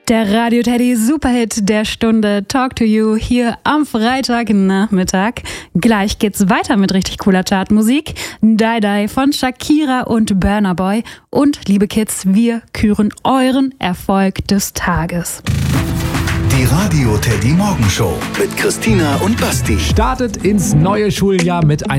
Der Radio Teddy Superhit der Stunde Talk to You hier am Freitagnachmittag. Gleich geht's weiter mit richtig cooler Chartmusik. Die Die von Shakira und Burna Boy. Und liebe Kids, wir küren euren Erfolg des Tages. Die Radio Teddy Morgenshow mit Christina und Basti Startet ins neue Schuljahr mit einem